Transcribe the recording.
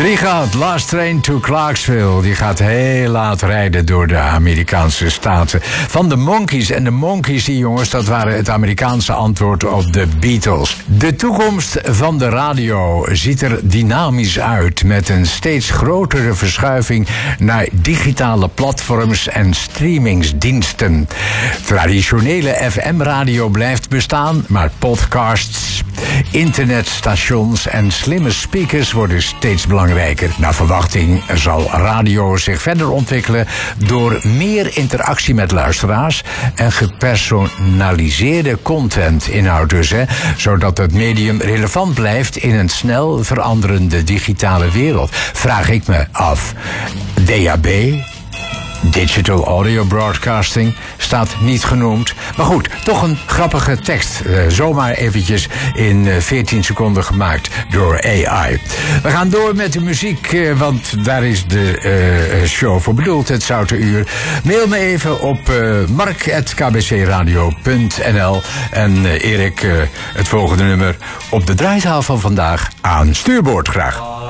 3 gaat, Last Train to Clarksville. Die gaat heel laat rijden door de Amerikaanse staten. Van de Monkees. En de Monkees, die jongens, dat waren het Amerikaanse antwoord op de Beatles. De toekomst van de radio ziet er dynamisch uit, met een steeds grotere verschuiving naar digitale platforms en streamingsdiensten. Traditionele FM-radio blijft bestaan, maar podcasts, internetstations en slimme speakers worden steeds belangrijker. Naar verwachting zal radio zich verder ontwikkelen door meer interactie met luisteraars en gepersonaliseerde contentinhoud dus, zodat het medium relevant blijft in een snel veranderende digitale wereld. Vraag ik me af, DAB, Digital Audio Broadcasting, staat niet genoemd. Maar goed, toch een grappige tekst. Zomaar eventjes in 14 seconden gemaakt door AI. We gaan door met de muziek, want daar is de show voor bedoeld, het Zoute Uur. Mail me even op mark@kbcradio.nl en Erik, het volgende nummer op de draaitafel vandaag aan stuurboord graag.